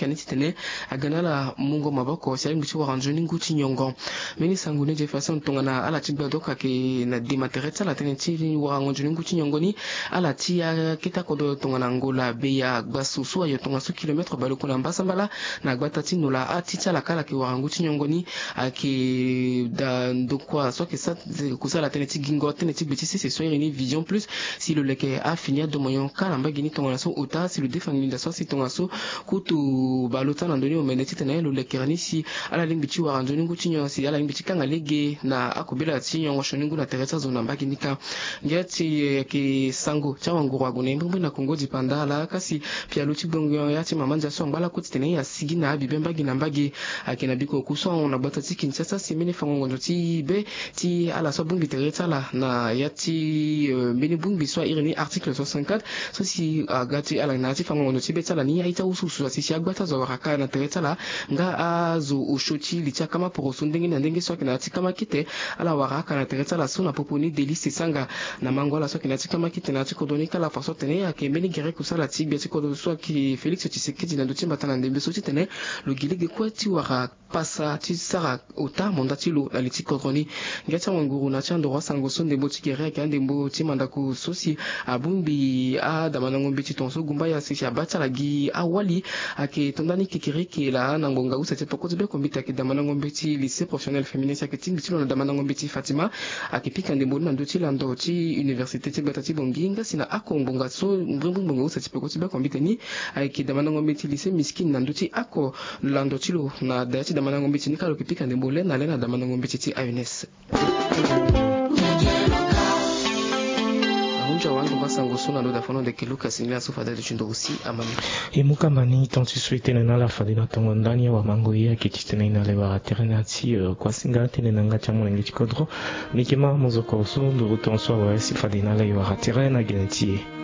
kaniti tene aganala mungo maboko si alimbichi waranjoni nguchi nyongo meni sangune Jefferson tongana ala tibia doka ke na dimatereta la tene ti waranjoni nguchi nyongo ni ala tia kita kodo tongana ngola beya basusu ayo tonga su kilometre baloko na mbasambala na gbatati nola atita la kala ke waranguchi nyongo ni ke da ndokwa so ke sa kusala tene ti gingo tene ti betisi c'est soit une vision plus si le leke a fini de moyen kala mbagini tonga so ota si le défangilation si tonga so kutu balota na ndoni o meneti tene le lekerani si ala limbichi waranjoni nguchi nyongo si ala limbichi kanga lege na akobela ti nyongo shoningu na teresa zona mbagini ka ngati ke sango chawa ngurwa gune mbumbu na Kongo dipanda la kasi pia luti bongo ya ti mamanja so ngala kuti tene ya sigi na bibe mbagi na mbagi akena biko kuso na batati Kinshasa si mini fango ti be ti ala so bungi teresa la na ya ti mini bungi so irini article 64 so si agati ala na ti fango ti be tala ni aita ususu si agbata zo raka na teresa la nga azo ushoti licha kama poroso ndenge na ndenge so kena ti kama kite ala waraka na teresa la so na poponi deliste sanga na mangola so kena ti kama kite na ti kodoni kala faso tene ya ke meni gere kusala ti bi ti kodo so ki Félix Tshisekedi na duti batana ndembe so ti tene lo gilege kwa ti wara pasa ti sara ota mondati lo na liti kodoni ngata wanguru na chando wa sango so ndembo ti gere ka ndembo ti mandaku so si abumbi a damana ngombe ti tonso gumba ya si abata la gi awali ake tondani kikiri ke la na ngonga usa ti poko be kombita ke damana ngombe ti lycée professionnel féminin sa ke tingi ti lo na damana ngombe ti Fatima ake pika ndembo na ndo ti lando ti université ti gbata ti bonginga sina ako mbonga so mbonga usa ti poko be kombita ni ake damana ngombe ti lycée miskin na ndo ti ako lando ti lo na da ti damana ngombe ti ni kalo ke pika ndembo le na damana ngombe ti ANS Sangosuna lo da fono de kiluka sinila so fada de chindorusi amami e mukambani tanti suite na la fadina tongo ndani wa mango ya kititene na lewa terrenati kwa singa tene nanga chamo ngi chikodro nikema mozoko so ndo tonso wa si fadina la yo terrena geneti